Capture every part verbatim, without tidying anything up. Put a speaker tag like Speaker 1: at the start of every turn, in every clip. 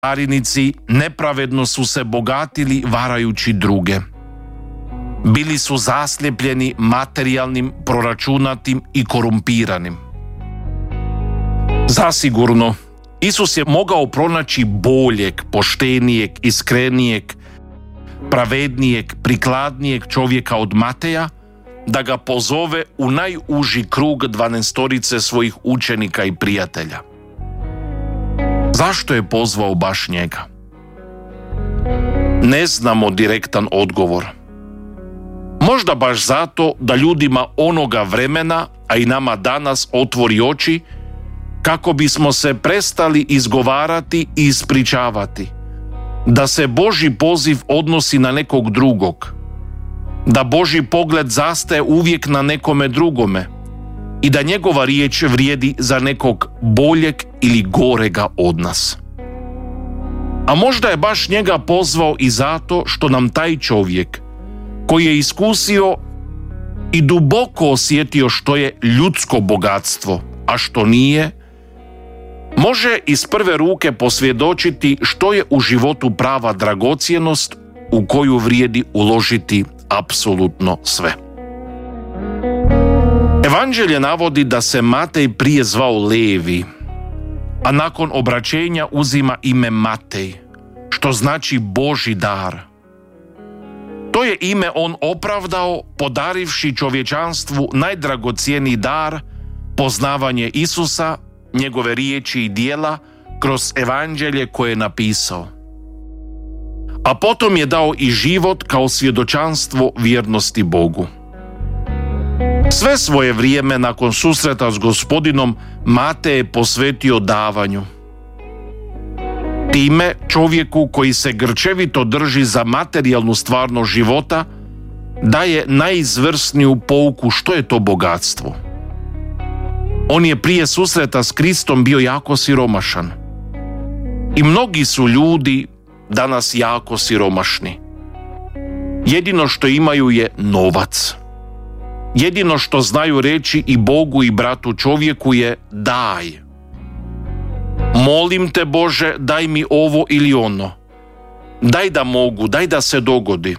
Speaker 1: carinici nepravedno su se bogatili varajući druge. Bili su zaslijepljeni materijalnim, proračunatim i korumpiranim. Zasigurno, Isus je mogao pronaći boljeg, poštenijeg, iskrenijeg, pravednijeg, prikladnijeg čovjeka od Mateja, da ga pozove u najuži krug dvanaestorice svojih učenika i prijatelja. Zašto je pozvao baš njega? Ne znamo direktan odgovor. Možda baš zato da ljudima onoga vremena, a i nama danas, otvori oči kako bismo se prestali izgovarati i ispričavati da se Božji poziv odnosi na nekog drugog, da Božji pogled zastaje uvijek na nekome drugome i da njegova riječ vrijedi za nekog boljeg ili gorega od nas. A možda je baš njega pozvao i zato što nam taj čovjek, koji je iskusio i duboko osjetio što je ljudsko bogatstvo, a što nije, može iz prve ruke posvjedočiti što je u životu prava dragocjenost u koju vrijedi uložiti apsolutno sve. Evanđelje navodi da se Matej prije zvao Levi, a nakon obraćenja uzima ime Matej, što znači Božji dar. To je ime on opravdao podarivši čovječanstvu najdragocjeniji dar, poznavanje Isusa, njegove riječi i djela kroz evanđelje koje je napisao. A potom je dao i život kao svjedočanstvo vjernosti Bogu. Sve svoje vrijeme nakon susreta s Gospodinom Matej je posvetio davanju. Time čovjeku koji se grčevito drži za materijalnu stvarnost života daje najizvrsniju pouku što je to bogatstvo. On je prije susreta s Kristom bio jako siromašan. I mnogi su ljudi danas jako siromašni. Jedino što imaju je novac. Jedino što znaju reći i Bogu i bratu čovjeku je daj. Molim te Bože, daj mi ovo ili ono. Daj da mogu, daj da se dogodi.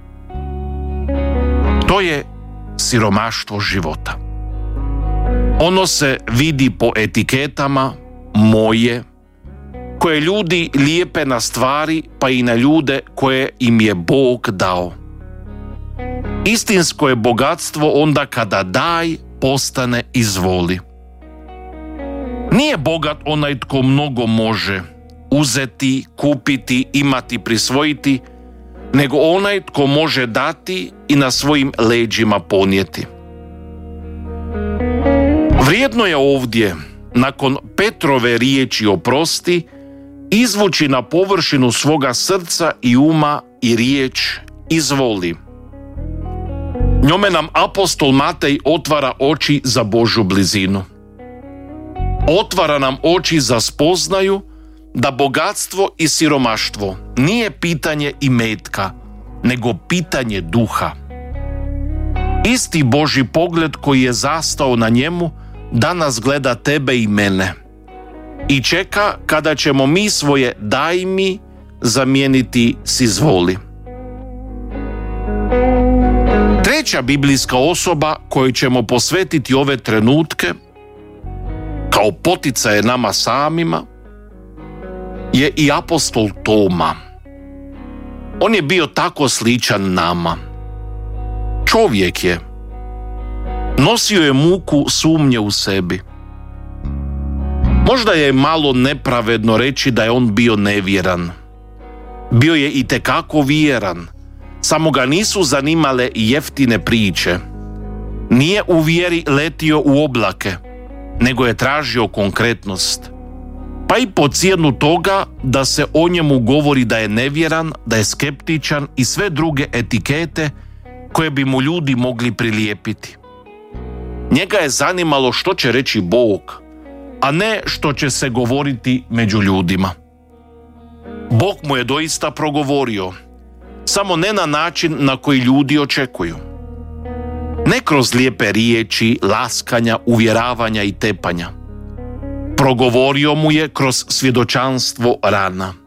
Speaker 1: To je siromaštvo života. Ono se vidi po etiketama moje, koje ljudi lijepe na stvari pa i na ljude koje im je Bog dao. Istinsko je bogatstvo onda kada daj postane izvoli. Nije bogat onaj tko mnogo može uzeti, kupiti, imati, prisvojiti, nego onaj tko može dati i na svojim leđima ponijeti. Vrijedno je ovdje, nakon Petrove riječi oprosti, izvući na površinu svoga srca i uma i riječ izvoli. Njome nam apostol Matej otvara oči za Božju blizinu. Otvara nam oči za spoznaju da bogatstvo i siromaštvo nije pitanje imetka, nego pitanje duha. Isti Božji pogled koji je zastao na njemu danas gleda tebe i mene i čeka kada ćemo mi svoje daj mi zamijeniti s izvoli. Treća biblijska osoba kojoj ćemo posvetiti ove trenutke kao poticaje nama samima je i apostol Toma. On je bio tako sličan nama. Čovjek je. Nosio je muku sumnje u sebi. Možda je malo nepravedno reći da je on bio nevjeran. Bio je itekako vjeran, samo ga nisu zanimale jeftine priče. Nije u vjeri letio u oblake, nego je tražio konkretnost. Pa i po cijenu toga da se o njemu govori da je nevjeran, da je skeptičan i sve druge etikete koje bi mu ljudi mogli prilijepiti. Njega je zanimalo što će reći Bog, a ne što će se govoriti među ljudima. Bog mu je doista progovorio, samo ne na način na koji ljudi očekuju. Ne kroz lijepe riječi, laskanja, uvjeravanja i tepanja. Progovorio mu je kroz svjedočanstvo rana.